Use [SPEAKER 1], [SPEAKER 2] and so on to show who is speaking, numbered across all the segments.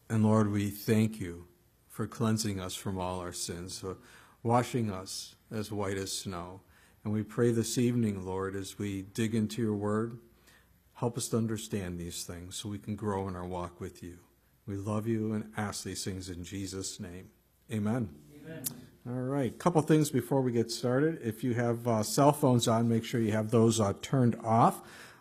[SPEAKER 1] And Lord, we thank you for cleansing us from all our sins, for washing us as white as snow. And we pray this evening, Lord, as we dig into your word, help us to understand these things so we can grow in our walk with you. We love you and ask these things in Jesus' name. Amen.
[SPEAKER 2] Amen.
[SPEAKER 1] All right, a couple things before we get started. If you have cell phones on, make sure you have those turned off.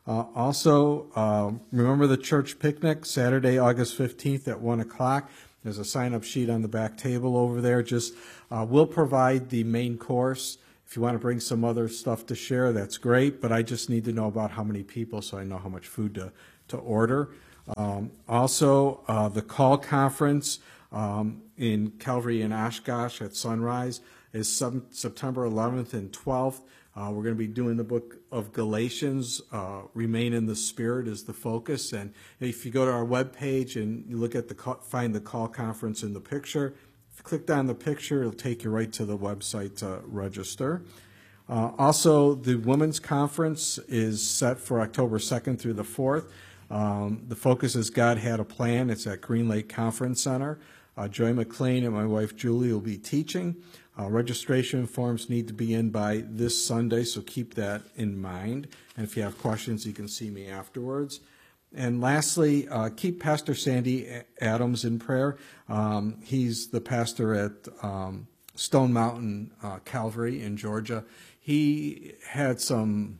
[SPEAKER 1] Also, remember the church picnic, Saturday, August 15th at 1 o'clock. There's a sign-up sheet on the back table over there. Just we'll provide the main course. If you want to bring some other stuff to share, that's great, but I just need to know about how many people so I know how much food to order. Also, the call conference in Calvary and Oshkosh at Sunrise is September 11th and 12th. We're going to be doing the book of Galatians. Remain in the Spirit is the focus. And if you go to our webpage and you look at find the call conference in the picture, if you click on the picture, it'll take you right to the website to register. Also, the Women's Conference is set for October 2nd through the 4th. The focus is God Had a Plan. It's at Green Lake Conference Center. Joy McLean and my wife Julie will be teaching. Registration forms need to be in by this Sunday, so keep that in mind. And if you have questions, you can see me afterwards. And lastly, keep Pastor Sandy Adams in prayer. He's the pastor at Stone Mountain Calvary in Georgia. He had some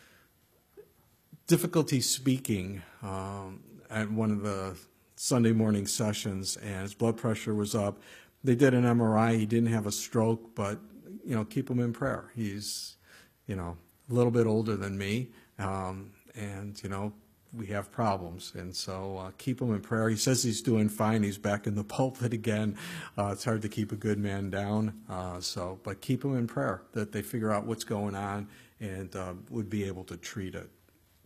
[SPEAKER 1] difficulty speaking at one of the Sunday morning sessions, and his blood pressure was up. They did an MRI. He didn't have a stroke, but, keep him in prayer. He's, a little bit older than me, and, we have problems. And so keep him in prayer. He says he's doing fine. He's back in the pulpit again. It's hard to keep a good man down. But keep him in prayer that they figure out what's going on and would be able to treat it.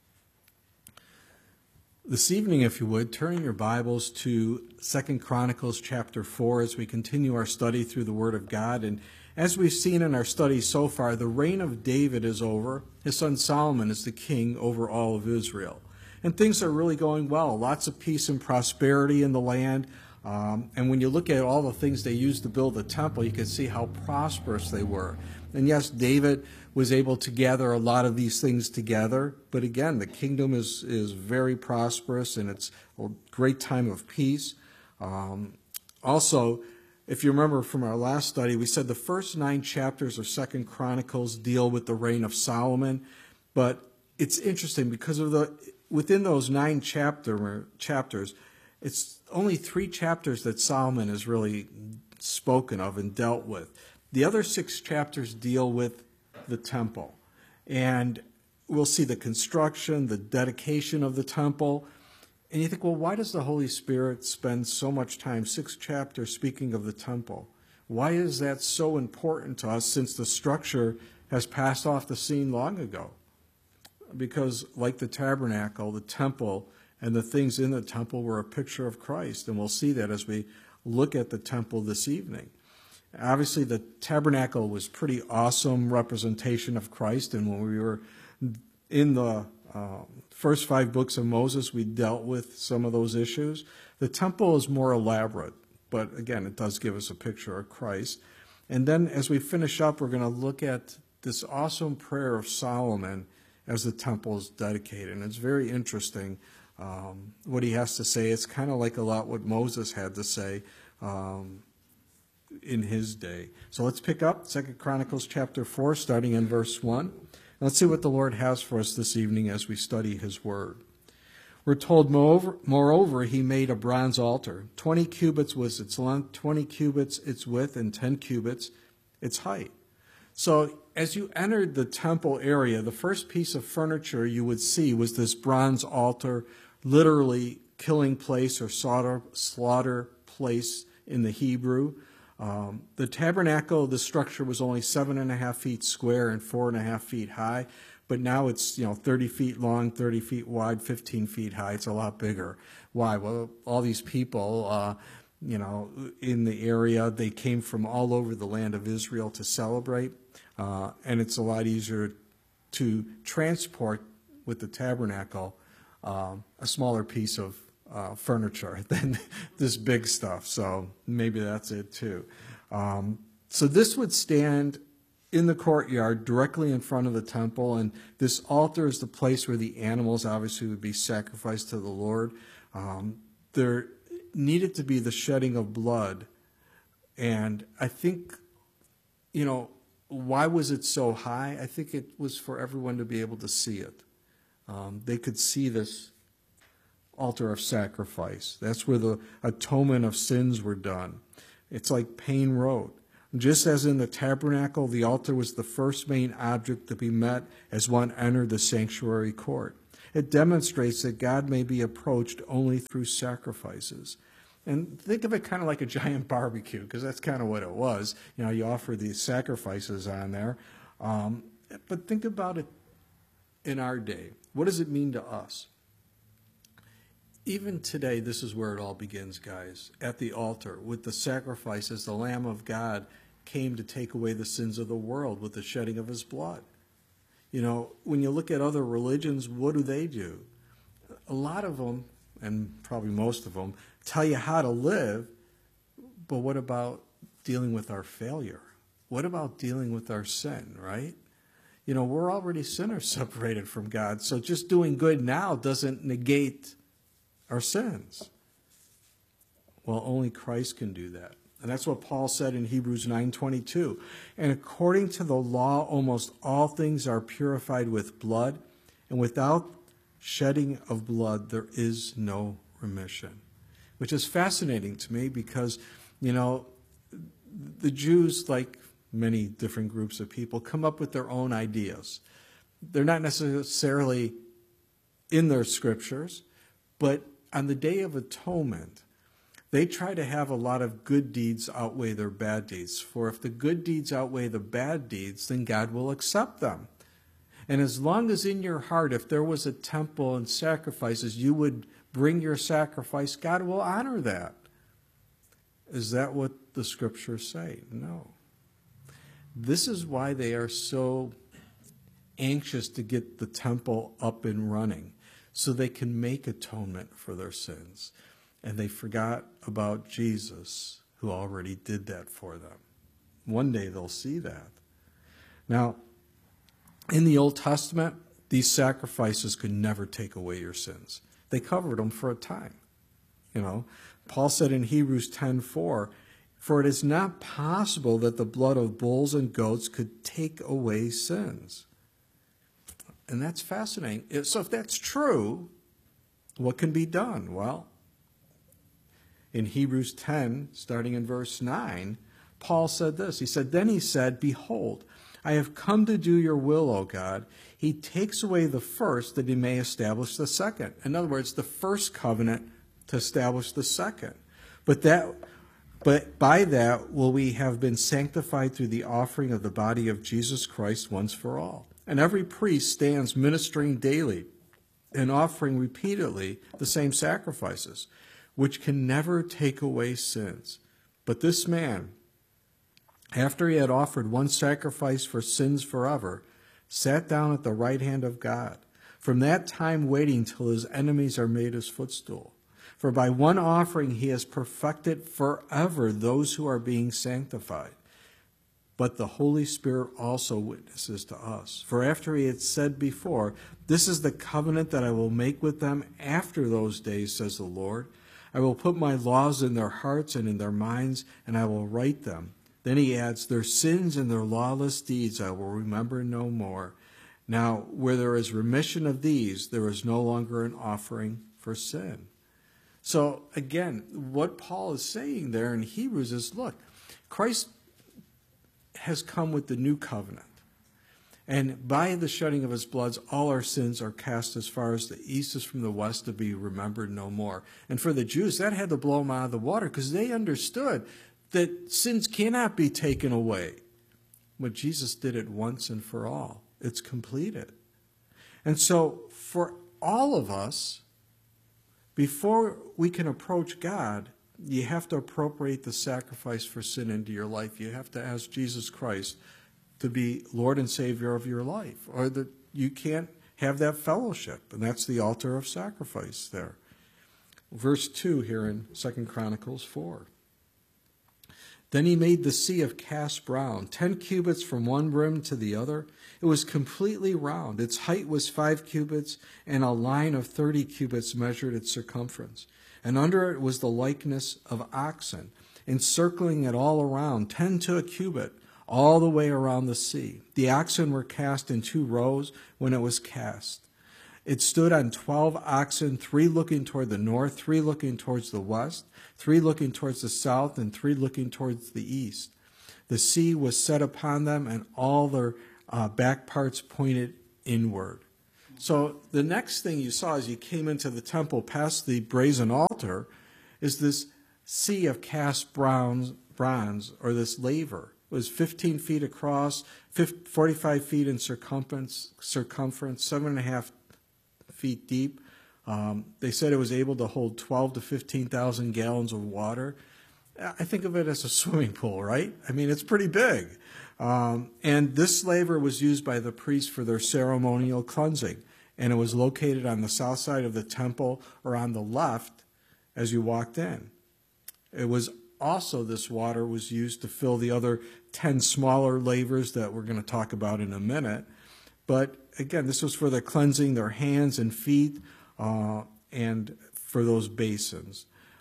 [SPEAKER 1] This evening, if you would, turn your Bibles to 2 Chronicles chapter 4 as we continue our study through the Word of God. And as we've seen in our study so far, the reign of David is over. His son Solomon is the king over all of Israel. And things are really going well. Lots of peace and prosperity in the land. And when you look at all the things they used to build the temple, you can see how prosperous they were. And yes, David was able to gather a lot of these things together. But again, the kingdom is very prosperous, and it's a great time of peace. Also, if you remember from our last study, we said the first 9 chapters of 2 Chronicles deal with the reign of Solomon. But it's interesting because within those 9 chapters, it's only 3 chapters that Solomon is really spoken of and dealt with. The other 6 chapters deal with the temple. And we'll see the construction, the dedication of the temple. And you think, well, why does the Holy Spirit spend so much time, 6 chapters, speaking of the temple? Why is that so important to us since the structure has passed off the scene long ago? Because like the tabernacle, the temple, and the things in the temple were a picture of Christ. And we'll see that as we look at the temple this evening. Obviously, the tabernacle was pretty awesome representation of Christ. And when we were in the first 5 books of Moses, we dealt with some of those issues. The temple is more elaborate, but again, it does give us a picture of Christ. And then as we finish up, we're going to look at this awesome prayer of Solomon as the temple is dedicated. And it's very interesting what he has to say. It's kind of like a lot what Moses had to say in his day. So let's pick up 2 Chronicles chapter 4, starting in verse 1. Let's see what the Lord has for us this evening as we study his word. We're told, moreover, he made a bronze altar. 20 cubits was its length, 20 cubits its width, and 10 cubits its height. So as you entered the temple area, the first piece of furniture you would see was this bronze altar, literally killing place or slaughter place in the Hebrew. The tabernacle, the structure was only 7.5 feet square and 4.5 feet high, but now it's 30 feet long, 30 feet wide, 15 feet high. It's a lot bigger. Why? Well, all these people, in the area, they came from all over the land of Israel to celebrate, and it's a lot easier to transport with the tabernacle a smaller piece of furniture than this big stuff. So maybe that's it too. So this would stand in the courtyard directly in front of the temple, and this altar is the place where the animals obviously would be sacrificed to the Lord. There needed to be the shedding of blood, and I think, why was it so high? I think it was for everyone to be able to see it. They could see this altar of sacrifice. That's where the atonement of sins were done. It's like Payne wrote, just as in the tabernacle, the altar was the first main object to be met as one entered the sanctuary court. It demonstrates that God may be approached only through sacrifices. And think of it kind of like a giant barbecue, because that's kind of what it was. You offer these sacrifices on there. But think about it in our day. What does it mean to us? Even today, this is where it all begins, guys, at the altar, with the sacrifices. The Lamb of God came to take away the sins of the world with the shedding of his blood. When you look at other religions, what do? A lot of them, and probably most of them, tell you how to live, but what about dealing with our failure? What about dealing with our sin, right? We're already sinners separated from God, so just doing good now doesn't negate our sins. Well, only Christ can do that. And that's what Paul said in Hebrews 9:22. And according to the law, almost all things are purified with blood, and without shedding of blood, there is no remission. Which is fascinating to me because, the Jews, like many different groups of people, come up with their own ideas. They're not necessarily in their scriptures, but on the Day of Atonement, they try to have a lot of good deeds outweigh their bad deeds. For if the good deeds outweigh the bad deeds, then God will accept them. And as long as in your heart, if there was a temple and sacrifices, you would bring your sacrifice, God will honor that. Is that what the scriptures say? No. This is why they are so anxious to get the temple up and running, so they can make atonement for their sins. And they forgot about Jesus, who already did that for them. One day they'll see that. Now, in the Old Testament, these sacrifices could never take away your sins. They covered them for a time. Paul said in Hebrews 10:4, for it is not possible that the blood of bulls and goats could take away sins. And that's fascinating. So if that's true, what can be done? Well, in Hebrews 10, starting in verse 9, Paul said this. Then he said, behold, I have come to do your will, O God. He takes away the first that he may establish the second. In other words, the first covenant to establish the second. But by that will we have been sanctified through the offering of the body of Jesus Christ once for all. And every priest stands ministering daily and offering repeatedly the same sacrifices, which can never take away sins. But this man, after he had offered one sacrifice for sins forever, sat down at the right hand of God, from that time waiting till his enemies are made his footstool. For by one offering he has perfected forever those who are being sanctified. But the Holy Spirit also witnesses to us. For after he had said before, this is the covenant that I will make with them after those days, says the Lord. I will put my laws in their hearts and in their minds, and I will write them. Then he adds, their sins and their lawless deeds I will remember no more. Now, where there is remission of these, there is no longer an offering for sin. So again, what Paul is saying there in Hebrews is, look, Christ has come with the new covenant. And by the shedding of his blood, all our sins are cast as far as the east is from the west, to be remembered no more. And for the Jews, that had to blow them out of the water, because they understood that sins cannot be taken away. But Jesus did it once and for all. It's completed. And so for all of us, before we can approach God, you have to appropriate the sacrifice for sin into your life. You have to ask Jesus Christ to be Lord and Savior of your life, or that you can't have that fellowship. And that's the altar of sacrifice there. Verse 2 here in 2 Chronicles 4. Then he made the sea of cast brown, 10 cubits from one rim to the other. It was completely round. Its height was 5 cubits, and a line of 30 cubits measured its circumference. And under it was the likeness of oxen, encircling it all around, 10 to a cubit, all the way around the sea. The oxen were cast in 2 rows when it was cast. It stood on 12 oxen, 3 looking toward the north, 3 looking towards the west, 3 looking towards the south, and 3 looking towards the east. The sea was set upon them, and all their back parts pointed inward. So the next thing you saw as you came into the temple past the brazen altar is this sea of cast bronze, or this laver. It was 15 feet across, 45 feet in circumference, 7.5 feet deep. They said it was able to hold 12 to 15,000 gallons of water. I think of it as a swimming pool, right? I mean, it's pretty big. And this laver was used by the priests for their ceremonial cleansing. And it was located on the south side of the temple, or on the left as you walked in. It was also, this water was used to fill the other 10 smaller lavers that we're going to talk about in a minute. But again, this was for the cleansing their hands and feet, and for those basins.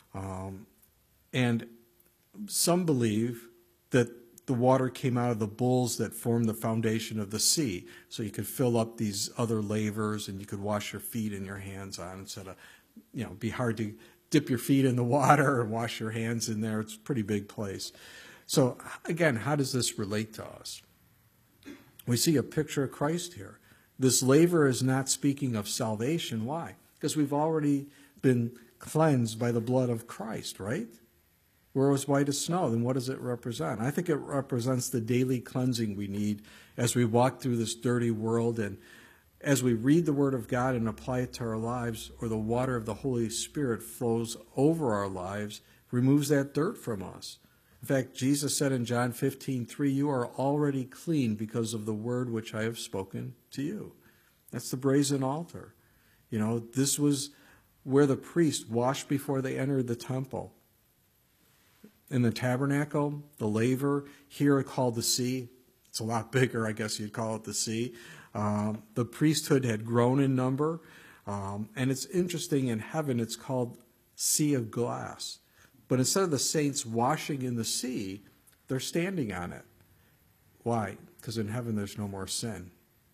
[SPEAKER 1] And some believe that the water came out of the bulls that formed the foundation of the sea. So you could fill up these other lavers, and you could wash your feet and your hands on instead of, be hard to dip your feet in the water or wash your hands in there. It's a pretty big place. So again, how does this relate to us? We see a picture of Christ here. This laver is not speaking of salvation. Why? Because we've already been cleansed by the blood of Christ, right? We're as white as snow. Then what does it represent? I think it represents the daily cleansing we need as we walk through this dirty world, and as we read the Word of God and apply it to our lives, or the water of the Holy Spirit flows over our lives, removes that dirt from us. In fact, Jesus said in John 15:3, "You are already clean because of the word which I have spoken to you." That's the brazen altar. This was where the priest washed before they entered the temple. In the tabernacle, the laver, here called the sea. It's a lot bigger, I guess you'd call it the sea. The priesthood had grown in number. And it's interesting, in heaven it's called sea of glass. But instead of the saints washing in the sea, they're standing on it. Why? Because in heaven there's no more sin.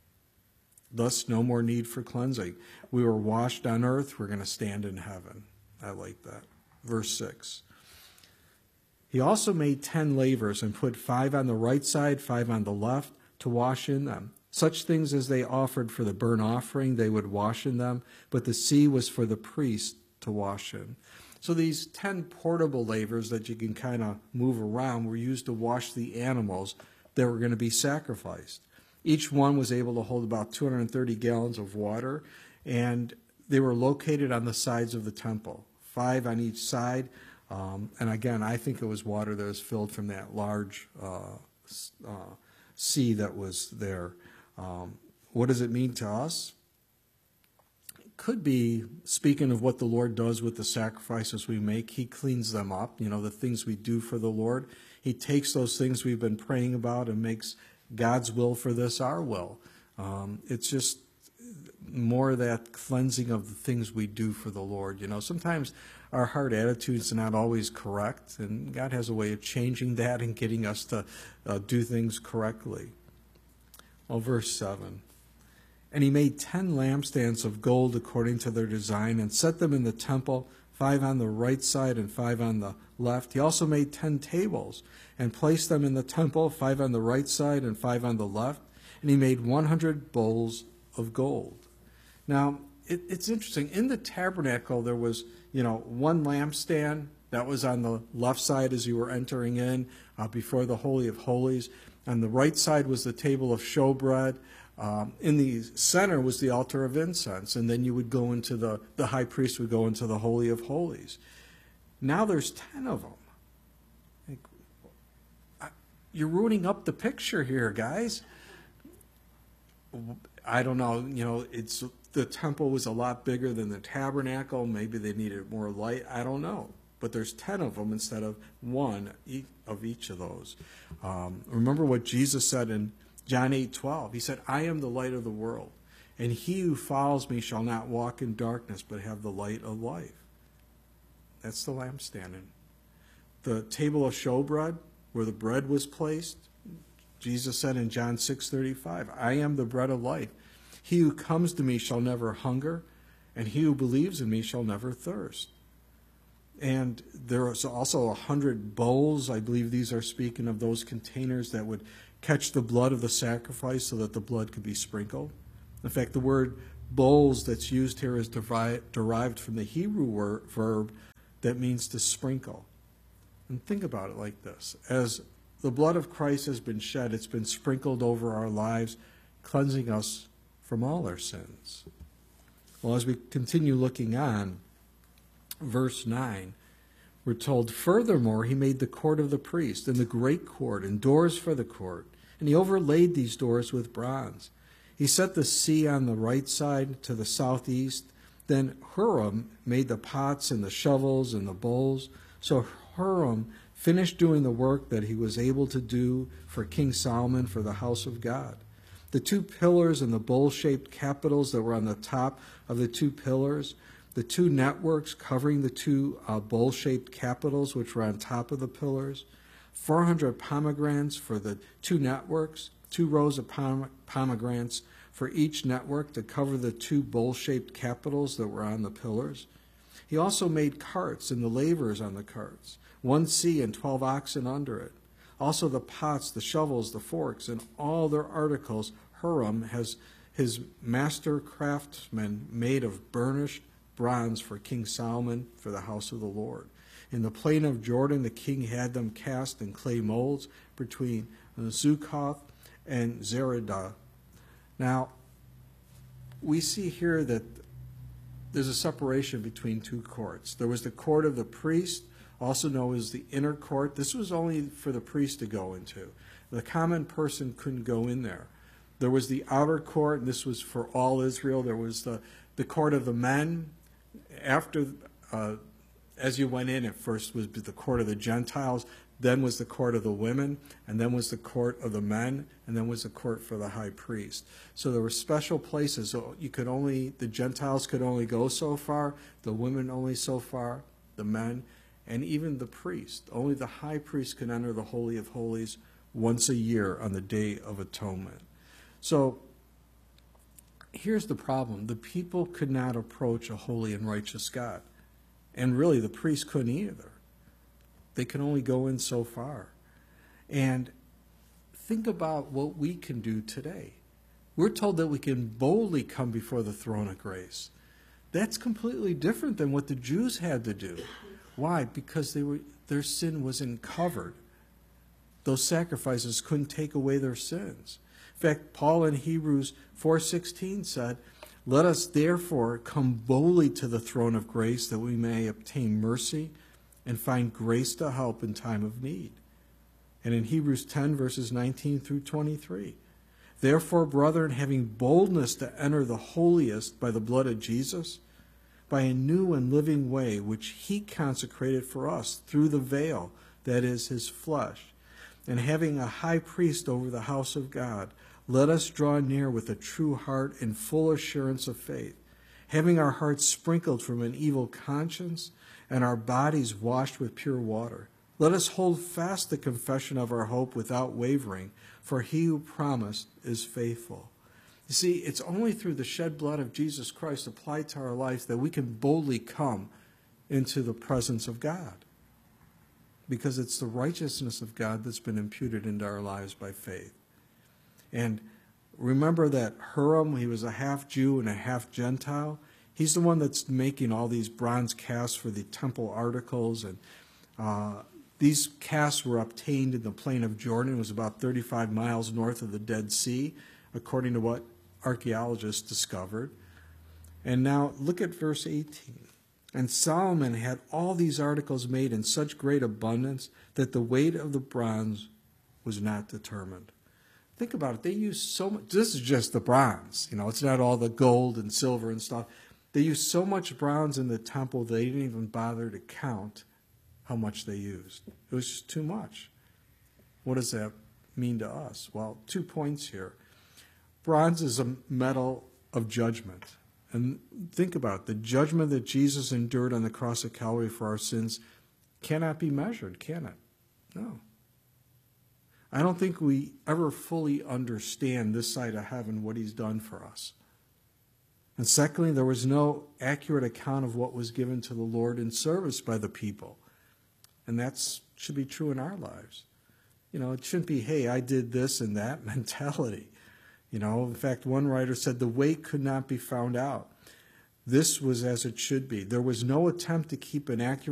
[SPEAKER 1] Thus, no more need for cleansing. We were washed on earth, we're going to stand in heaven. I like that. Verse 6. He also made 10 lavers and put 5 on the right side, 5 on the left, to wash in them. Such things as they offered for the burnt offering, they would wash in them, but the sea was for the priest to wash in. So these 10 portable lavers that you can kind of move around were used to wash the animals that were going to be sacrificed. Each one was able to hold about 230 gallons of water, and they were located on the sides of the temple, 5 on each side. And again, I think it was water that was filled from that large sea that was there. What does it mean to us? It could be speaking of what the Lord does with the sacrifices we make. He cleans them up, the things we do for the Lord. He takes those things we've been praying about and makes God's will for this our will. It's just more of that cleansing of the things we do for the Lord. Sometimes our heart attitude's not always correct, and God has a way of changing that and getting us to do things correctly. Well, verse 7. And he made 10 lampstands of gold according to their design, and set them in the temple, 5 on the right side and 5 on the left. He also made 10 tables, and placed them in the temple, 5 on the right side and 5 on the left. And he made 100 bowls of gold. Now, it's interesting. In the tabernacle, there was, one lampstand that was on the left side as you were entering in, before the Holy of Holies. On the right side was the table of showbread. In the center was the altar of incense. And then you would go into the high priest would go into the Holy of Holies. Now there's 10 of them. You're ruining up the picture here, guys. I don't know, the temple was a lot bigger than the tabernacle. Maybe they needed more light. I don't know. But there's 10 of them instead of one of each of those. Remember what Jesus said in John 8:12. He said, I am the light of the world, and he who follows me shall not walk in darkness, but have the light of life. That's the lampstand. The table of showbread, where the bread was placed, Jesus said in John 6:35, I am the bread of life. He who comes to me shall never hunger, and he who believes in me shall never thirst. And there is also 100 bowls. I believe these are speaking of those containers that would catch the blood of the sacrifice so that the blood could be sprinkled. In fact, the word bowls that's used here is derived from the Hebrew verb that means to sprinkle. And think about it like this. As the blood of Christ has been shed, it's been sprinkled over our lives, cleansing us from all our sins. Well, as we continue looking on, verse 9, we're told, furthermore, he made the court of the priest and the great court and doors for the court, and he overlaid these doors with bronze. He set the sea on the right side to the southeast. Then Huram made the pots and the shovels and the bowls. So Huram finished doing the work that he was able to do for King Solomon for the house of God. The two pillars and the bowl-shaped capitals that were on the top of the two pillars, the two networks covering the two bowl-shaped capitals which were on top of the pillars, 400 pomegranates for the two networks, 2 rows of pomegranates for each network to cover the two bowl-shaped capitals that were on the pillars. He also made carts and the lavers on the carts, 1 sea and 12 oxen under it. Also the pots, the shovels, the forks, and all their articles Huram has his master craftsman made of burnished bronze for King Solomon for the house of the Lord. In the plain of Jordan, the king had them cast in clay molds between Succoth and Zeradah. Now, we see here that there's a separation between two courts. There was the court of the priest, also known as the inner court. This was only for the priest to go into. The common person couldn't go in there. There was the outer court, and this was for all Israel. There was the court of the men. After, as you went in, at first was the court of the Gentiles, then was the court of the women, and then was the court of the men, and then was the court for the high priest. So there were special places. So the Gentiles could only go so far, the women only so far, the men, and even the priest. Only the high priest could enter the Holy of Holies once a year on the Day of Atonement. So here's the problem. The people could not approach a holy and righteous God. And really, the priests couldn't either. They can only go in so far. And think about what we can do today. We're told that we can boldly come before the throne of grace. That's completely different than what the Jews had to do. Why? Because their sin wasn't covered. Those sacrifices couldn't take away their sins. In fact, Paul in Hebrews 4:16 said, let us therefore come boldly to the throne of grace that we may obtain mercy and find grace to help in time of need. And in Hebrews 10, verses 19 through 23, therefore, brethren, having boldness to enter the holiest by the blood of Jesus, by a new and living way which he consecrated for us through the veil, that is his flesh, and having a high priest over the house of God, let us draw near with a true heart and full assurance of faith, having our hearts sprinkled from an evil conscience and our bodies washed with pure water. Let us hold fast the confession of our hope without wavering, for he who promised is faithful. You see, it's only through the shed blood of Jesus Christ applied to our lives that we can boldly come into the presence of God, because it's the righteousness of God that's been imputed into our lives by faith. And remember that Huram, he was a half Jew and a half Gentile. He's the one that's making all these bronze casts for the temple articles. And these casts were obtained in the plain of Jordan. It was about 35 miles north of the Dead Sea, according to what archaeologists discovered. And now look at verse 18. And Solomon had all these articles made in such great abundance that the weight of the bronze was not determined. Think about it. They use so much. This is just the bronze. It's not all the gold and silver and stuff. They used so much bronze in the temple they didn't even bother to count how much they used. It was just too much. What does that mean to us? Well, 2 points here. Bronze is a metal of judgment. And think about it. The judgment that Jesus endured on the cross of Calvary for our sins cannot be measured, can it? No. I don't think we ever fully understand this side of heaven what he's done for us. And secondly, there was no accurate account of what was given to the Lord in service by the people. And that should be true in our lives. It shouldn't be, hey, I did this and that mentality. In fact, one writer said the way could not be found out. This was as it should be. There was no attempt to keep an accurate